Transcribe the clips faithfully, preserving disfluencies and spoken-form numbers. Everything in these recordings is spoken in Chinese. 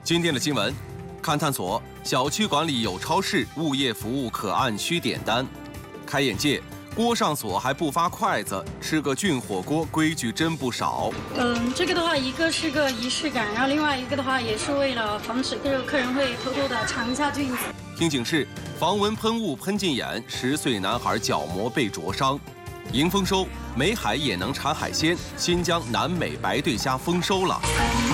今天的新闻，勘探所小区管理有超市，物业服务可按需点单。开眼界，锅上锁还不发筷子，吃个菌火锅规矩真不少。 嗯，这个的话，一个是个仪式感，然后另外一个的话也是为了防止这个客人会偷偷的尝一下菌子。 听警示，防蚊喷雾喷进眼，十岁男孩角膜被灼伤。迎丰收，美海也能产海鲜，新疆南美白对虾丰收了。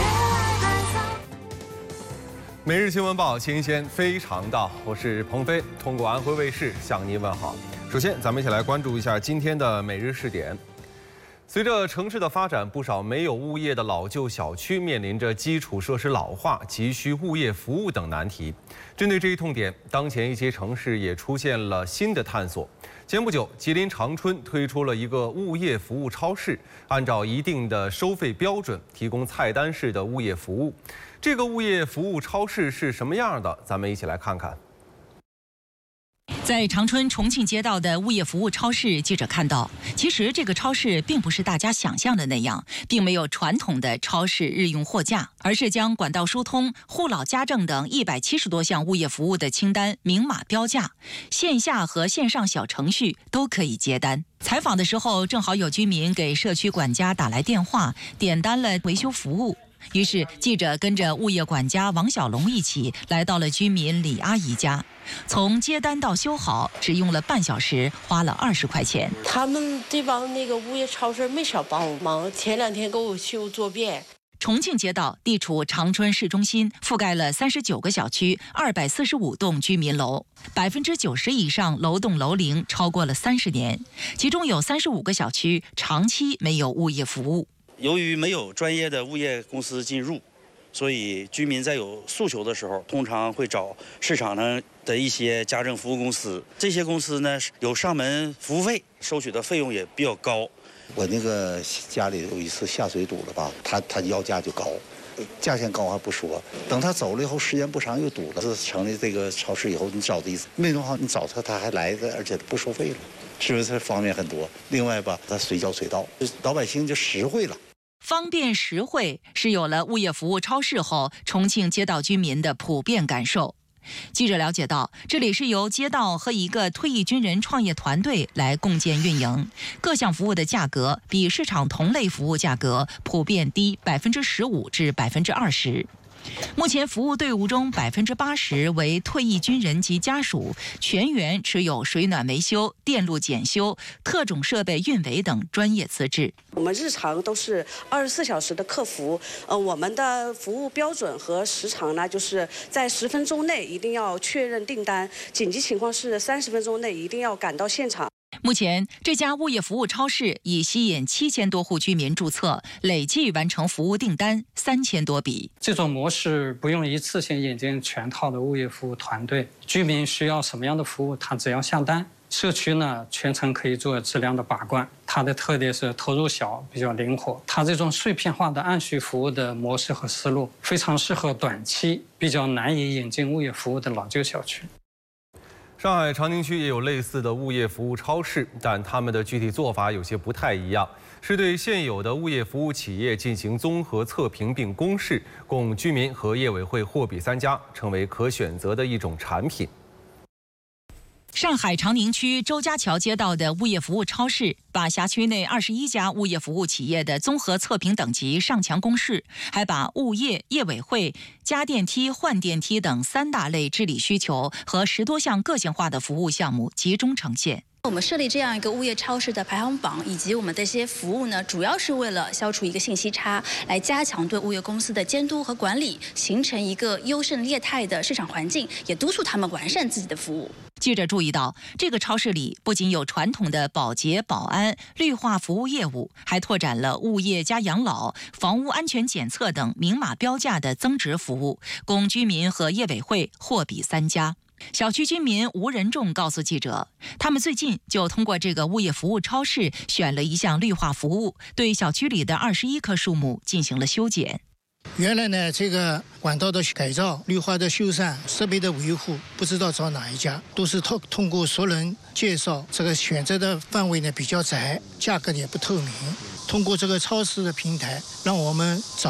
每日新闻报，新鲜非常到，我是鹏飞，通过安徽卫视向您问好。首先，咱们一起来关注一下今天的每日试点。随着城市的发展，不少没有物业的老旧小区面临着基础设施老化、急需物业服务等难题。针对这一痛点，当前一些城市也出现了新的探索。前不久，吉林长春推出了一个物业服务超市，按照一定的收费标准，提供菜单式的物业服务。这个物业服务超市是什么样的？咱们一起来看看。 在长春重庆街道的物业服务超市，记者看到，其实这个超市并不是大家想象的那样，并没有传统的超市日用货架，而是将管道疏通、护老家政等一百七十多项物业服务的清单明码标价，线下和线上小程序都可以接单。采访的时候，正好有居民给社区管家打来电话，点单了维修服务。于是，记者跟着物业管家王小龙一起来到了居民李阿姨家，从接单到修好只用了半小时，花了二十块钱。 他们这帮那个物业超市没少帮我忙，前两天给我修桌便。 重庆街道地处长春市中心，覆盖了三十九个小区、二百四十五栋居民楼，百分之九十以上楼栋楼龄超过了三十年，其中有三十五个小区长期没有物业服务。 由于没有专业的物业公司进入，所以居民在有诉求的时候，通常会找市场上的一些家政服务公司。这些公司呢有上门服务费，收取的费用也比较高。 我那个家里有一次下水堵了吧，他他要价就高，价钱高还不说，等他走了以后，时间不长又堵了。自成立这个超市以后，你找的意思没弄好，你找他他还来的，而且不收费了，是不是方便很多？另外吧，他随叫随到，老百姓就实惠了。 方便实惠是有了物业服务超市后，重庆街道居民的普遍感受。记者了解到，这里是由街道和一个退役军人创业团队来共建运营，各项服务的价格比市场同类服务价格普遍低百分之十五至百分之二十。目前服务队伍中百分之八十为退役军人及家属，全员持有水暖维修、电路检修、特种设备运维等专业资质。 我们日常都是二十四小时的客服，呃，我们的服务标准和时长呢，就是在十分钟内一定要确认订单，紧急情况是三十分钟内一定要赶到现场。 目前，这家物业服务超市已吸引七千多户居民注册，累计完成服务订单三千多笔。 这种模式不用一次性引进全套的物业服务团队，居民需要什么样的服务，他只要下单。社区呢，全程可以做质量的把关。它的特点是投入小，比较灵活。它这种碎片化的按需服务的模式和思路，非常适合短期比较难以引进物业服务的老旧小区。 上海长宁区也有类似的物业服务超市，但他们的具体做法有些不太一样，是对现有的物业服务企业进行综合测评并公示，供居民和业委会货比三家，成为可选择的一种产品。 上海长宁区周家桥街道的物业服务超市，把辖区内二十一家物业服务企业的综合测评等级上墙公示，还把物业、业委会、加电梯、换电梯等三大类治理需求和十多项个性化的服务项目集中呈现。 我们设立这样一个物业超市的排行榜，以及我们的一些服务呢，主要是为了消除一个信息差，来加强对物业公司的监督和管理，形成一个优胜劣汰的市场环境，也督促他们完善自己的服务。 记者注意到，这个超市里不仅有传统的保洁、保安、绿化服务业务，还拓展了物业加养老、房屋安全检测等明码标价的增值服务，供居民和业委会货比三家。小区居民吴仁仲告诉记者，他们最近就通过这个物业服务超市选了一项绿化服务，对小区里的二十一棵树木进行了修剪。 原来呢，这个管道的改造、绿化的修缮、设备的维护，不知道找哪一家，都是通通过熟人介绍。这个选择的范围呢比较窄，价格也不透明。通过这个超市的平台，让我们找